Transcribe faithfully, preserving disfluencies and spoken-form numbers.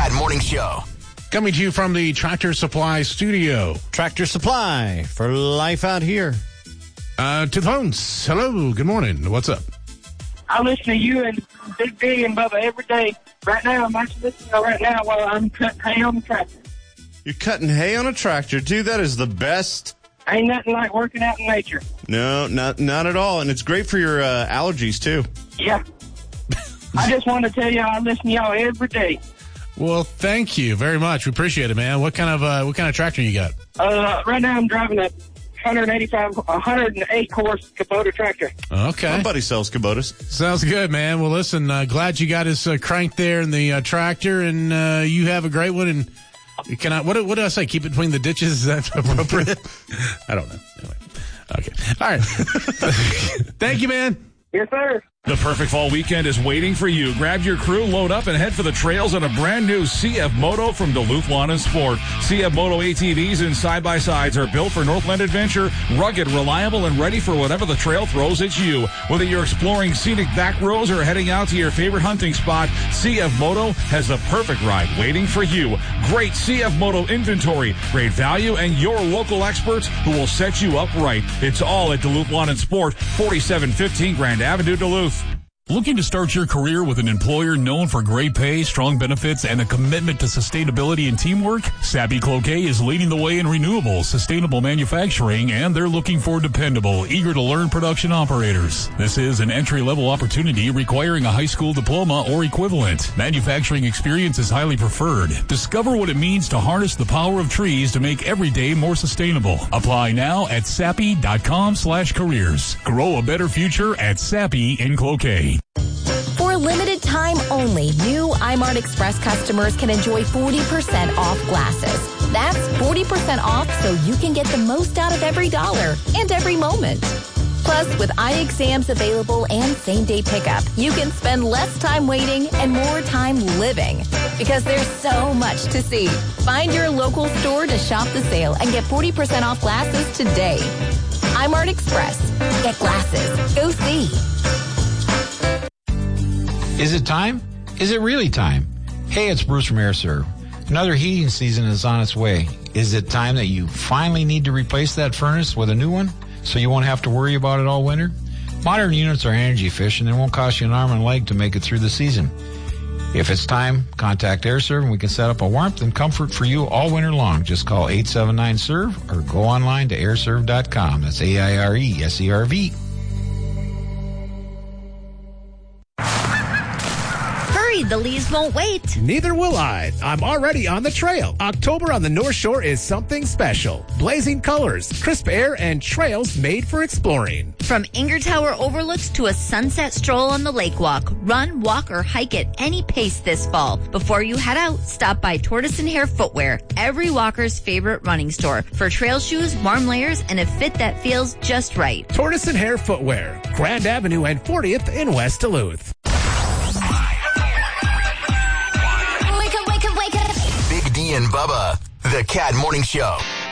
Cat Morning Show. Coming to you from the Tractor Supply studio. Tractor Supply for life out here. Uh, to the phones. Hello. Good morning. What's up? I listen to you and Big D and Bubba every day. Right now, I'm actually listening right now while I'm cutting hay on the tractor. You're cutting hay on a tractor, dude. That is the best. Ain't nothing like working out in nature. No, not not at all. And it's great for your uh, allergies, too. Yeah. I just want to tell you I listen to y'all every day. Well, thank you very much. We appreciate it, man. What kind of uh, what kind of tractor you got? Uh, right now I'm driving a one eighty-five, one hundred eight horse Kubota tractor. Okay. My buddy sells Kubotas. Sounds good, man. Well, listen, uh, glad you got us uh, cranked there in the uh, tractor, and uh, you have a great one. And can I? What, what did I say? Keep it between the ditches? Is that appropriate? I don't know. Anyway. Okay. All right. Thank you, man. Yes, sir. The perfect fall weekend is waiting for you. Grab your crew, load up, and head for the trails on a brand new C F Moto from Duluth Lawn and Sport. C F Moto A T Vs and side-by-sides are built for Northland adventure, rugged, reliable, and ready for whatever the trail throws at you. Whether you're exploring scenic back roads or heading out to your favorite hunting spot, C F Moto has the perfect ride waiting for you. Great C F Moto inventory, great value, and your local experts who will set you up right. It's all at Duluth Lawn and Sport, forty-seven fifteen Grand Avenue, Duluth. Looking to start your career with an employer known for great pay, strong benefits, and a commitment to sustainability and teamwork? Sappi Cloquet is leading the way in renewable, sustainable manufacturing, and they're looking for dependable, eager-to-learn production operators. This is an entry-level opportunity requiring a high school diploma or equivalent. Manufacturing experience is highly preferred. Discover what it means to harness the power of trees to make every day more sustainable. Apply now at sappi.com slash careers. Grow a better future at Sappi in Cloquet. For a limited time only, new iMart Express customers can enjoy forty percent off glasses. That's forty percent off so you can get the most out of every dollar and every moment. Plus, with eye exams available and same-day pickup, you can spend less time waiting and more time living. Because there's so much to see. Find your local store to shop the sale and get forty percent off glasses today. iMart Express. Get glasses. Go see. Is it time? Is it really time? Hey, it's Bruce from AirServe. Another heating season is on its way. Is it time that you finally need to replace that furnace with a new one so you won't have to worry about it all winter? Modern units are energy efficient and won't cost you an arm and a leg to make it through the season. If it's time, contact AirServe and we can set up a warmth and comfort for you all winter long. Just call eight seven nine S E R V or go online to air serve dot com. That's A I R E S E R V. The leaves won't wait. Neither will I. I'm already on the trail. October on the North Shore is something special. Blazing colors, crisp air, and trails made for exploring. From Inger Tower overlooks to a sunset stroll on the lake walk, run, walk, or hike at any pace this fall. Before you head out, stop by Tortoise and Hare Footwear, every walker's favorite running store, for trail shoes, warm layers, and a fit that feels just right. Tortoise and Hare Footwear, Grand Avenue and fortieth in West Duluth. Big D and Bubba, the Cat Morning Show.